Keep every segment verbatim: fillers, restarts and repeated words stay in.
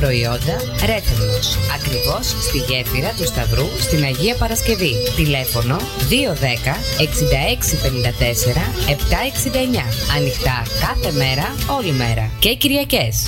Προϊόντα Ρέθεμνος. Ακριβώς στη γέφυρα του Σταυρού στην Αγία Παρασκευή. Τηλέφωνο δύο ένα μηδέν εξήντα έξι πενήντα τέσσερα επτακόσια εξήντα εννιά. Ανοιχτά κάθε μέρα, όλη μέρα. Και Κυριακές.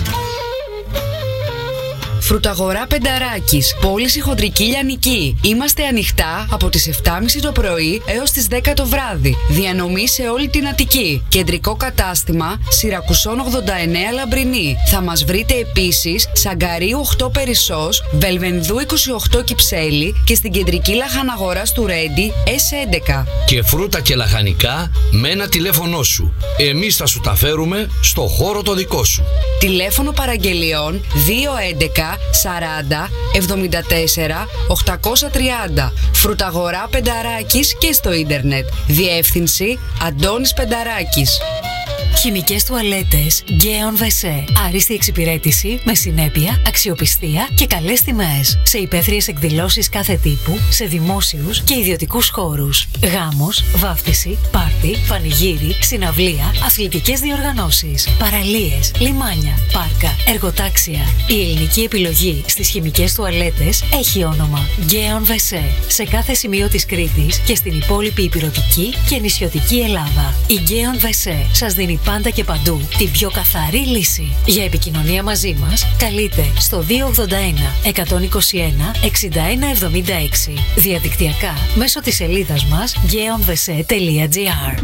Φρουταγορά Πενταράκης, πώληση χοντρική λιανική. Είμαστε ανοιχτά από τις επτά και μισή το πρωί έως τις δέκα το βράδυ. Διανομή σε όλη την Αττική. Κεντρικό κατάστημα Σιρακουσών ογδόντα εννέα Λαμπρινή. Θα μας βρείτε επίσης Σαγκαρίου οκτώ Περισσός, Βελβενδού είκοσι οκτώ Κυψέλη και στην κεντρική λαχαναγοράς του Ρέντι ες έντεκα. Και φρούτα και λαχανικά με ένα τηλέφωνο σου. Εμείς θα σου τα φέρουμε στο χώρο το δικό σου. Τηλέφωνο παραγγελιών δύο έντεκα σαράντα εβδομήντα τέσσερα οκτακόσια τριάντα. Φρουταγορά Πενταράκης και στο ίντερνετ. Διεύθυνση Αντώνης Πενταράκης. Χημικές τουαλέτες Γκέον Βεσέ. Άριστη εξυπηρέτηση με συνέπεια, αξιοπιστία και καλές τιμές. Σε υπαίθριες εκδηλώσεις κάθε τύπου, σε δημόσιους και ιδιωτικούς χώρους. Γάμος, βάφτιση, πάρτι, πανηγύρι, συναυλία, αθλητικές διοργανώσεις, παραλίες, λιμάνια, πάρκα, εργοτάξια. Η ελληνική επιλογή στις χημικές τουαλέτες έχει όνομα Γκέον Βεσέ. Σε κάθε σημείο της Κρήτης και στην υπόλοιπη υπηρετική και νησιωτική Ελλάδα. Η Γκέον Βεσέ σας δίνει πάντα και παντού την πιο καθαρή λύση. Για επικοινωνία μαζί μας, καλείτε στο δύο ογδόντα ένα εκατόν είκοσι ένα εξήντα ένα εβδομήντα έξι. Διαδικτυακά μέσω της σελίδας μας geonvese τελεία gr.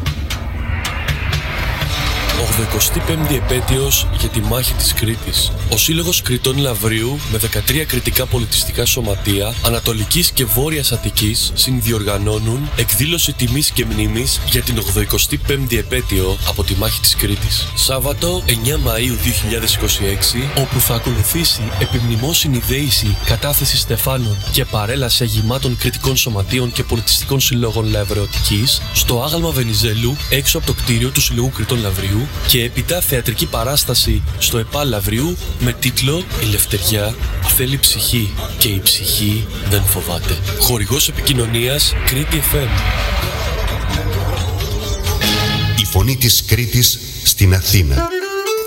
ογδοηκοστή πέμπτη επέτειος για τη μάχη της Κρήτης. Ο Σύλλογος Κρητών Λαυρίου με δεκατρία κρητικά πολιτιστικά σωματεία Ανατολικής και Βόρειας Αττικής συνδιοργανώνουν εκδήλωση τιμής και μνήμης για την ογδοηκοστή πέμπτη επέτειο από τη μάχη της Κρήτης. Σάββατο εννέα Μαΐου δύο χιλιάδες είκοσι έξι, όπου θα ακολουθήσει επιμνημόσυνη δέηση, κατάθεση στεφάνων και παρέλαση αγημάτων κρητικών σωματείων και πολιτιστικών συλλόγων Λαυρεωτικής στο άγαλμα Βενιζέλου έξω από το κτίριο του Συλλόγου Κρητών Λαυρίου και έπειτα θεατρική παράσταση στο ΕΠΑ Λαυρίου με τίτλο «Η Λευτεριά θέλει ψυχή και η ψυχή δεν φοβάται». Χορηγός επικοινωνίας Κρήτη εφ εμ. Η φωνή της Κρήτης στην Αθήνα.